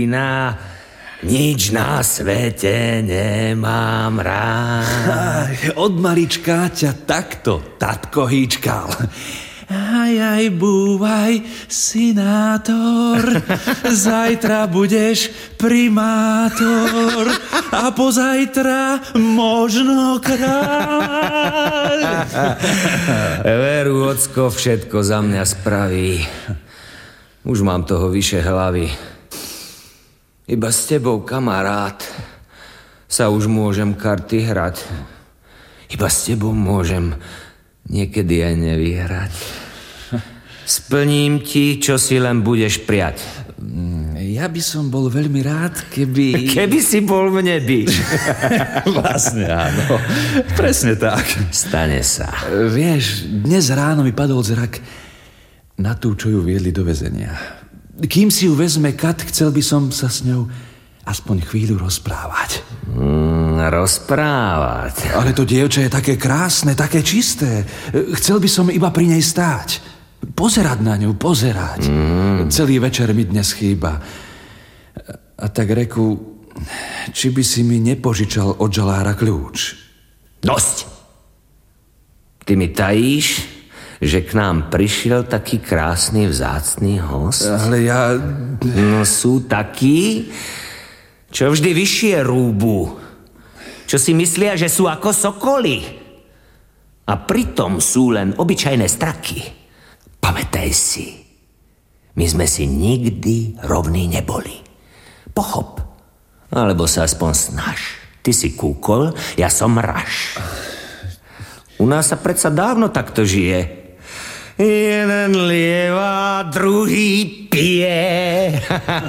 Nič na svete nemám rád. Od malička ťa takto tatko hýčkal. Aj, búvaj, synátor, zajtra budeš primátor a pozajtra možno kráľ. Veru, ocko všetko za mňa spraví. Už mám toho vyše hlavy. Iba s tebou, kamarát, sa už môžem karty hrať. Iba s tebou môžem niekedy aj nevyhrať. Splním ti, čo si len budeš priať. Ja by som bol veľmi rád, keby... Keby si bol v nebi. Vlastne áno, presne tak. Stane sa. Vieš, dnes ráno mi padol zrak na tú, čo ju viedli do väzenia. Kým si ju vezme Kat, chcel by som sa s ňou aspoň chvíľu rozprávať. Rozprávať? Ale to dievča je také krásne, také čisté. Chcel by som iba pri nej stáť. Pozerať na ňu, pozerať. Celý večer mi dnes chýba. A tak reku, či by si mi nepožičal od žalára kľúč. Dosť! Ty mi tajíš, že k nám prišiel taký krásny, vzácny host? Ale ja... No sú takí, čo vždy vyššie rúbu. Čo si myslia, že sú ako sokoly. A pritom sú len obyčajné straky. Pamätaj si, my sme si nikdy rovní neboli. Pochop. Alebo sa aspoň snaž. Ty si kúkol, ja som raž. U nás sa predsa dávno takto žije. Jeden lieva, druhý pije.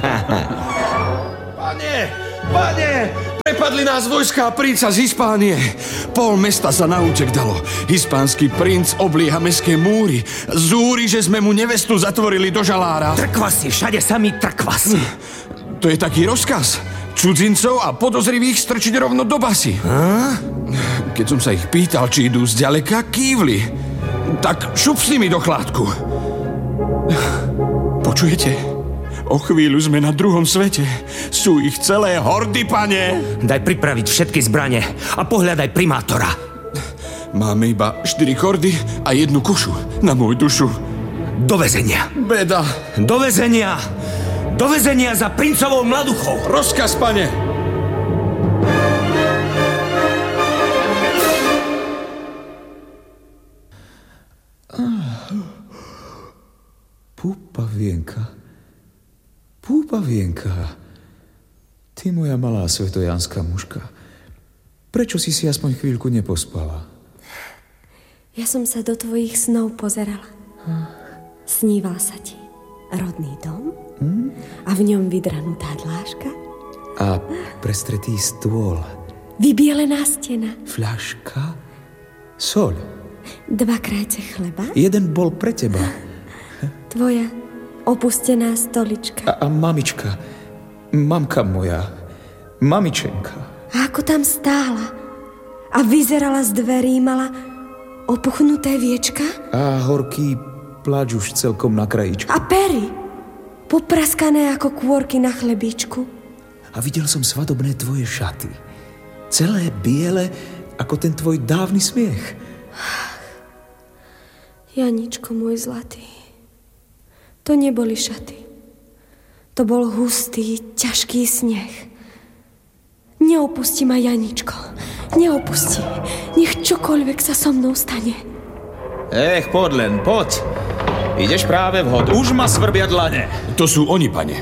Pane, prepadli nás vojská princa z Hispánie. Pol mesta sa na útek dalo. Hispánsky princ oblieha mestské múry. Zúri, že sme mu nevestu zatvorili do žalára. Trkvasy, všade sami trkvasy. To je taký rozkaz. Cudzincov a podozrivých strčiť rovno do basy. Keď som sa ich pýtal, či idú zďaleka, kývli. Tak šup s nimi do chládku. Počujete? O chvíľu sme na druhom svete. Sú ich celé hordy, pane. Daj pripraviť všetky zbrane a pohľadaj primátora. Máme iba 4 kordy a 1 kušu na môj dušu. Do väzenia. Beda. Do väzenia. Do väzenia za princovou mladuchou. Rozkaz, pane. Púpavienka, ty moja malá svetojanská mužka, prečo si aspoň chvíľku nepospala? Ja som sa do tvojich snov pozerala. Sníval sa ti rodný dom a v ňom vydranutá dláška a prestretý stôl, vybielená stena, fľaška, soľ, 2 krajce chleba, 1 bol pre teba, tvoja opustená stolička. A mamička, mamka moja, mamičenka. A ako tam stála a vyzerala z dverí, mala opuchnuté viečka A horký pláč už celkom na krajičku. a pery popraskané ako kôrky na chlebíčku. A videl som svadobné tvoje šaty, celé biele ako ten tvoj dávny smiech. Janičko môj zlatý, to neboli šaty. To bol hustý, ťažký sneh. Neopusti ma, Janičko. Neopusti. Nech čokoľvek sa so mnou stane. Poď len, poď. Ideš práve vhod. Už ma svrbia dlane. To sú oni, pane.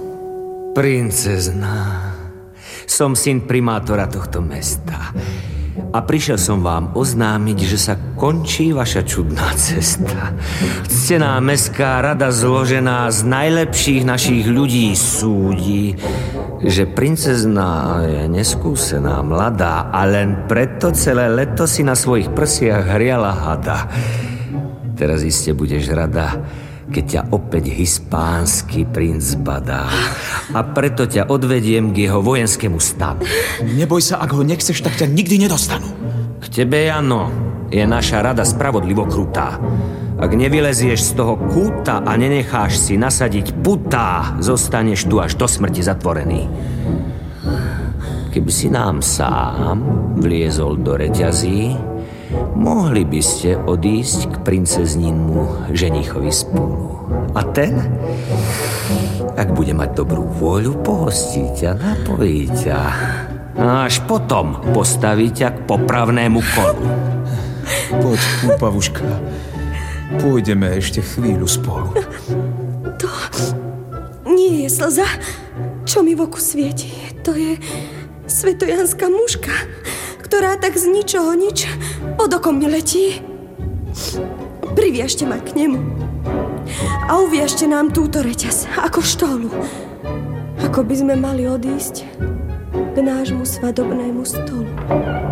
Princezná, som syn primátora tohto mesta. A prišiel som vám oznámiť, že sa končí vaša čudná cesta. Ctená mestská rada zložená z najlepších našich ľudí súdi, že princezná je neskúsená, mladá a len preto celé leto si na svojich prsiach hriala hada. Teraz iste budeš rada, keď ťa opäť hispánsky princ badá. A preto ťa odvediem k jeho vojenskému stavu. Neboj sa, ak ho nechceš, tak ťa nikdy nedostanú. K tebe, Jano, je naša rada spravodlivo krutá. A Ak nevylezieš z toho kúta a nenecháš si nasadiť putá, zostaneš tu až do smrti zatvorený. Keby si nám sám vliezol do reťazí, mohli by ste odísť k princezninmu ženichovi spolu. A ten, ak bude mať dobrú vôľu, pohostí ťa, napojí ťa. A až potom postaví ťa k popravnému kolu. Poď, úpavuška. Pôjdeme ešte chvíľu spolu. To nie je slza, čo mi v oku svieti. To je svetojanská muška, ktorá tak z ničoho nič pod okom mi letí. Priviažte ma k nemu a uviažte nám túto reťaz ako štolu, ako by sme mali odísť k nášmu svadobnému stolu.